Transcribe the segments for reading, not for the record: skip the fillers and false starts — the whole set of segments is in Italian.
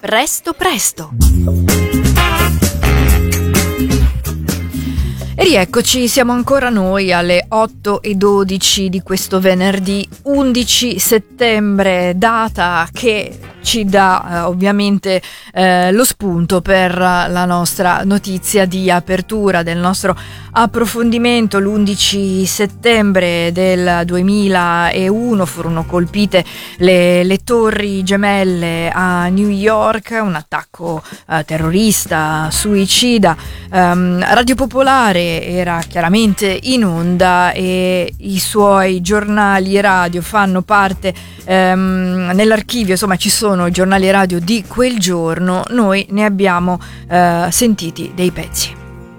Presto presto. E rieccoci, siamo ancora noi alle 8:12 di questo venerdì 11 settembre, data che ci dà ovviamente lo spunto per la nostra notizia di apertura del nostro approfondimento. L'11 settembre del 2001 furono colpite le torri gemelle a New York, un attacco terrorista, suicida. Radio Popolare era chiaramente in onda e i suoi giornali radio fanno parte nell'archivio, insomma ci sono i giornali radio di quel giorno. Noi ne abbiamo sentiti dei pezzi.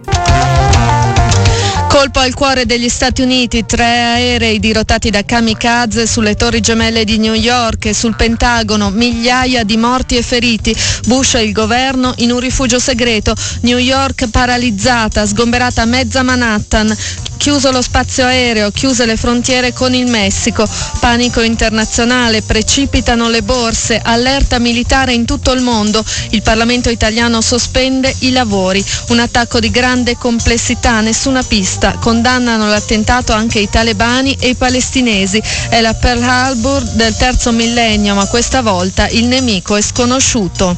Colpo al cuore degli Stati Uniti, 3 aerei dirottati da kamikaze sulle torri gemelle di New York e sul Pentagono, migliaia di morti e feriti. Bush e il governo in un rifugio segreto, New York paralizzata, sgomberata mezza Manhattan, chiuso lo spazio aereo, chiuse le frontiere con il Messico, panico internazionale, precipitano le borse, allerta militare in tutto il mondo, il Parlamento italiano sospende i lavori, un attacco di grande complessità, nessuna pista. Condannano l'attentato anche i talebani e i palestinesi. È la Pearl Harbor del terzo millennio, ma questa volta il nemico è sconosciuto.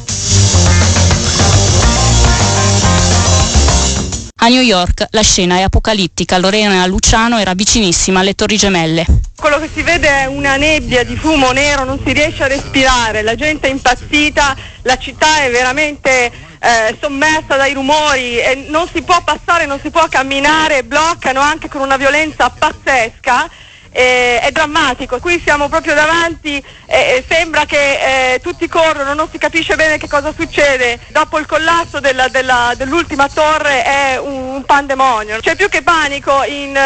A New York la scena è apocalittica. Lorena Luciano era vicinissima alle Torri Gemelle. Quello che si vede è una nebbia di fumo nero, non si riesce a respirare, la gente è impazzita, la città è veramente sommersa dai rumori e non si può passare, non si può camminare, bloccano anche con una violenza pazzesca. È drammatico, qui siamo proprio davanti, sembra che tutti corrono, non si capisce bene che cosa succede. Dopo il collasso dell'ultima torre è un pandemonio, c'è più che panico,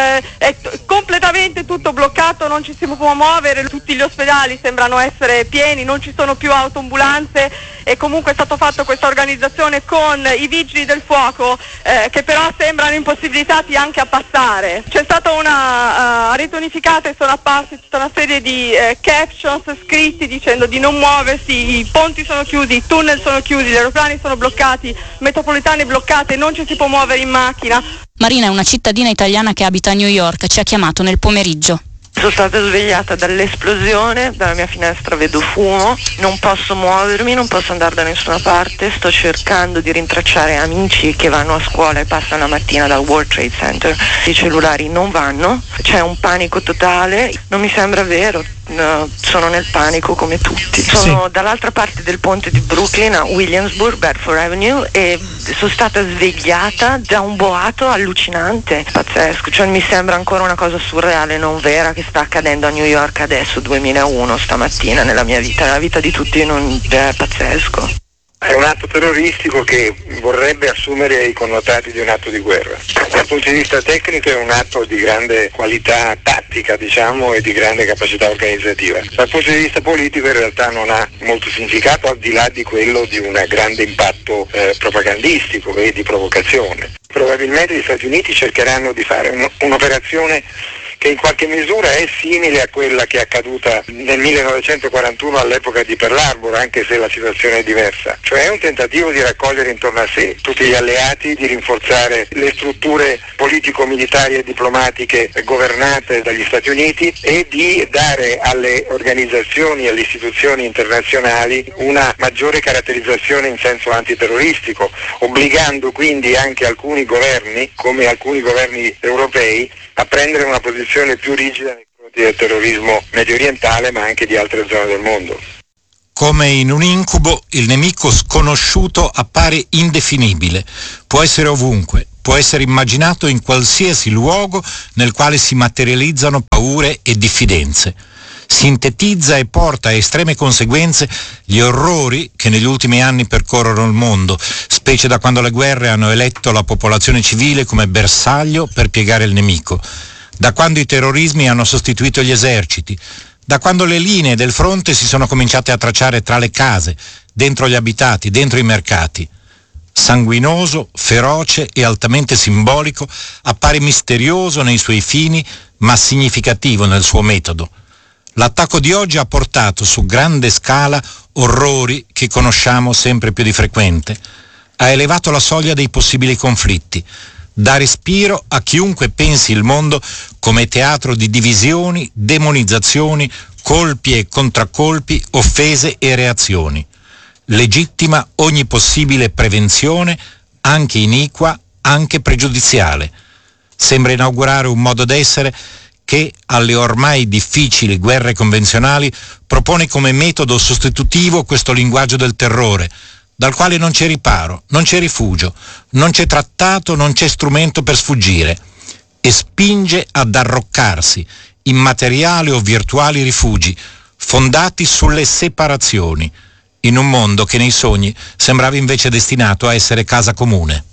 è completamente tutto bloccato, non ci si può muovere, tutti gli ospedali sembrano essere pieni, non ci sono più autoambulanze e comunque è stato fatto questa organizzazione con i vigili del fuoco che però sembrano impossibilitati anche a passare. C'è stata una ritonificata e sono apparse tutta una serie di captions scritti dicendo di non muoversi, i ponti sono chiusi, i tunnel sono chiusi, gli aeroplani sono bloccati, metropolitane bloccate, non ci si può muovere in macchina. Marina è una cittadina italiana che abita a New York, ci ha chiamato nel pomeriggio. Sono stata svegliata dall'esplosione, dalla mia finestra vedo fumo, non posso muovermi, non posso andare da nessuna parte, sto cercando di rintracciare amici che vanno a scuola e passano la mattina dal World Trade Center, i cellulari non vanno, c'è un panico totale, non mi sembra vero. Sono nel panico come tutti. Sono dall'altra parte del ponte di Brooklyn a Williamsburg, Bedford Avenue, e sono stata svegliata da un boato allucinante, pazzesco, cioè mi sembra ancora una cosa surreale, non vera, che sta accadendo a New York adesso, 2001, stamattina, nella mia vita, nella vita di tutti, è pazzesco. È un atto terroristico che vorrebbe assumere i connotati di un atto di guerra. Dal punto di vista tecnico è un atto di grande qualità tattica, diciamo, e di grande capacità organizzativa. Dal punto di vista politico in realtà non ha molto significato, al di là di quello di un grande impatto propagandistico e di provocazione. Probabilmente gli Stati Uniti cercheranno di fare un'operazione che in qualche misura è simile a quella che è accaduta nel 1941 all'epoca di Pearl Harbor, anche se la situazione è diversa. Cioè è un tentativo di raccogliere intorno a sé tutti gli alleati, di rinforzare le strutture politico-militari e diplomatiche governate dagli Stati Uniti e di dare alle organizzazioni e alle istituzioni internazionali una maggiore caratterizzazione in senso antiterroristico, obbligando quindi anche alcuni governi, come alcuni governi europei, a prendere una posizione più rigida nei confronti del terrorismo medio orientale, ma anche di altre zone del mondo. Come in un incubo, il nemico sconosciuto appare indefinibile, può essere ovunque, può essere immaginato in qualsiasi luogo nel quale si materializzano paure e diffidenze. Sintetizza e porta a estreme conseguenze gli orrori che negli ultimi anni percorrono il mondo, specie da quando le guerre hanno eletto la popolazione civile come bersaglio per piegare il nemico, da quando i terrorismi hanno sostituito gli eserciti, da quando le linee del fronte si sono cominciate a tracciare tra le case, dentro gli abitati, dentro i mercati. Sanguinoso, feroce e altamente simbolico, appare misterioso nei suoi fini, ma significativo nel suo metodo. L'attacco di oggi ha portato su grande scala orrori che conosciamo sempre più di frequente. Ha elevato la soglia dei possibili conflitti. Dà respiro a chiunque pensi il mondo come teatro di divisioni, demonizzazioni, colpi e contraccolpi, offese e reazioni. Legittima ogni possibile prevenzione, anche iniqua, anche pregiudiziale. Sembra inaugurare un modo d'essere che alle ormai difficili guerre convenzionali propone come metodo sostitutivo questo linguaggio del terrore, dal quale non c'è riparo, non c'è rifugio, non c'è trattato, non c'è strumento per sfuggire, e spinge ad arroccarsi in materiali o virtuali rifugi, fondati sulle separazioni, in un mondo che nei sogni sembrava invece destinato a essere casa comune.